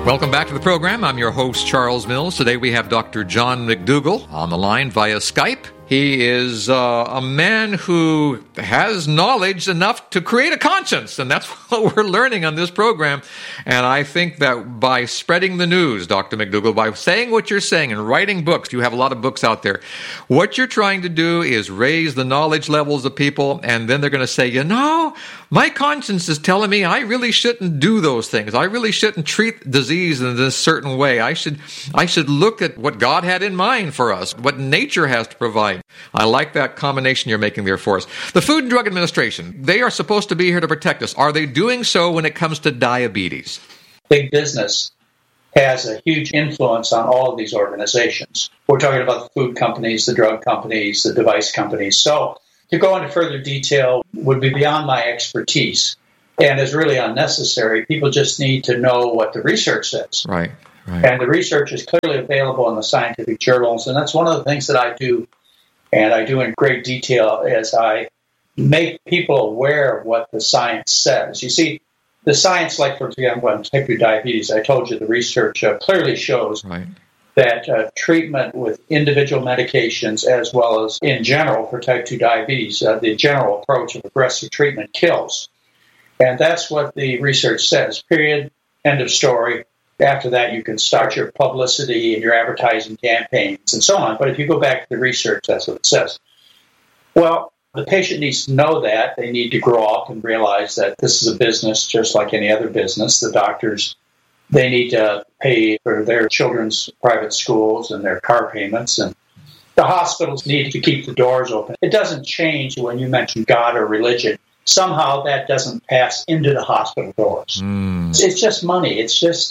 Welcome back to the program. I'm your host, Charles Mills. Today we have Dr. John McDougall on the line via Skype. He is a man who has knowledge enough to create a conscience, and that's what we're learning on this program. And I think that by spreading the news, Dr. McDougall, by saying what you're saying and writing books, you have a lot of books out there, what you're trying to do is raise the knowledge levels of people, and then they're going to say, you know, my conscience is telling me I really shouldn't do those things. I really shouldn't treat disease in this certain way. I should look at what God had in mind for us, what nature has to provide. I like that combination you're making there for us. The Food and Drug Administration, they are supposed to be here to protect us. Are they doing so when it comes to diabetes? Big business has a huge influence on all of these organizations. We're talking about the food companies, the drug companies, the device companies. So to go into further detail would be beyond my expertise and is really unnecessary. People just need to know what the research says. Right. And the research is clearly available in the scientific journals, and that's one of the things that I do. And I do in great detail as I make people aware of what the science says. You see, the science, like for example, on type 2 diabetes, I told you the research clearly shows that treatment with individual medications as well as in general for type 2 diabetes, the general approach of aggressive treatment kills. And that's what the research says, period, end of story. After that, you can start your publicity and your advertising campaigns and so on. But if you go back to the research, that's what it says. Well, the patient needs to know that. They need to grow up and realize that this is a business just like any other business. The doctors, they need to pay for their children's private schools and their car payments. And the hospitals need to keep the doors open. It doesn't change when you mention God or religion. Somehow that doesn't pass into the hospital doors. It's just money. It's just,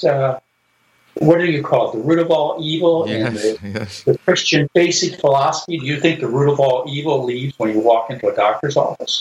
what do you call it, the root of all evil? Yes. The Christian basic philosophy. Do you think the root of all evil leaves when you walk into a doctor's office?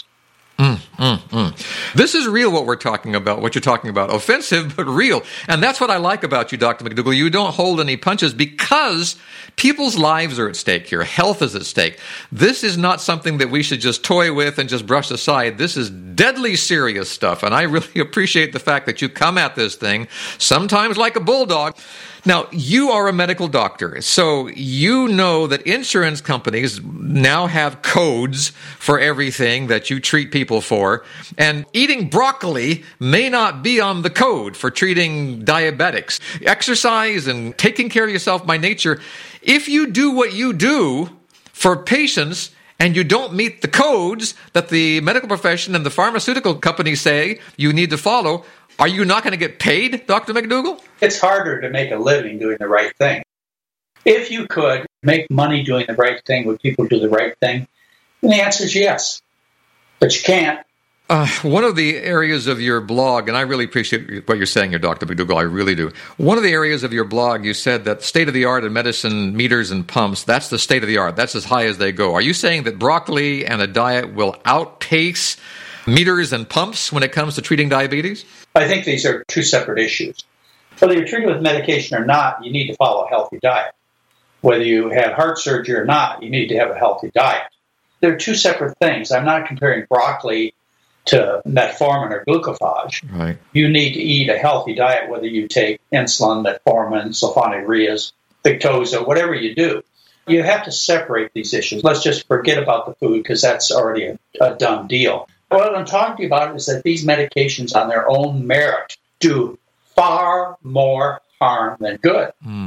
This is real what we're talking about, what you're talking about. Offensive, but real. And that's what I like about you, Dr. McDougall. You don't hold any punches because people's lives are at stake here. Health is at stake. This is not something that we should just toy with and just brush aside. This is deadly serious stuff. And I really appreciate the fact that you come at this thing, sometimes like a bulldog. Now, you are a medical doctor, so you know that insurance companies now have codes for everything that you treat people for, and eating broccoli may not be on the code for treating diabetics. Exercise and taking care of yourself by nature, if you do what you do for patients and you don't meet the codes that the medical profession and the pharmaceutical companies say you need to follow, are you not going to get paid, Dr. McDougall? It's harder to make a living doing the right thing. If you could make money doing the right thing, would people do the right thing? And the answer is yes. But you can't. One of the areas of your blog, and I really appreciate what you're saying here, Dr. McDougall, I really do. One of the areas of your blog, you said that state-of-the-art in medicine, meters and pumps, that's the state-of-the-art. That's as high as they go. Are you saying that broccoli and a diet will outpace meters and pumps when it comes to treating diabetes? I think these are two separate issues. Whether you're treated with medication or not, you need to follow a healthy diet. Whether you have heart surgery or not, you need to have a healthy diet. They're two separate things. I'm not comparing broccoli to metformin or glucophage. Right. You need to eat a healthy diet, whether you take insulin, metformin, sulfonylureas, Victoza, whatever you do. You have to separate these issues. Let's just forget about the food because that's already a done deal. What I'm talking to you about is that these medications on their own merit do far more harm than good.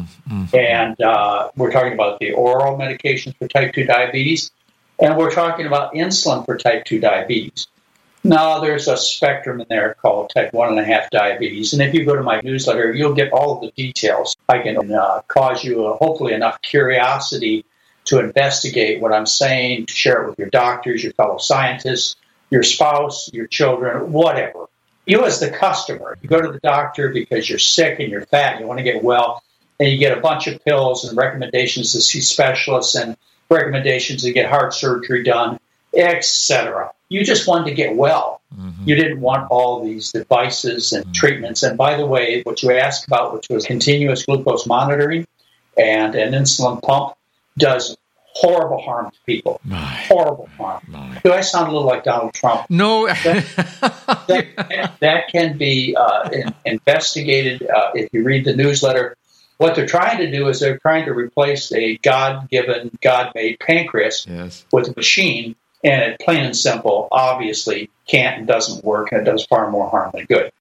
And we're talking about the oral medications for type 2 diabetes, and we're talking about insulin for type 2 diabetes. Now, there's a spectrum in there called type 1.5 diabetes, and if you go to my newsletter, you'll get all of the details. I can cause you hopefully enough curiosity to investigate what I'm saying, to share it with your doctors, your fellow scientists, your spouse, your children, whatever. You as the customer, you go to the doctor because you're sick and you're fat and you want to get well, and you get a bunch of pills and recommendations to see specialists and recommendations to get heart surgery done, etc. You just wanted to get well. You didn't want all these devices and treatments. And by the way, what you asked about, which was continuous glucose monitoring and an insulin pump, does horrible harm to people. Horrible harm. Do I sound a little like Donald Trump? No. That can be investigated if you read the newsletter. What they're trying to do is they're trying to replace a God-given, God-made pancreas with a machine, and it, plain and simple, obviously can't and doesn't work, and it does far more harm than good.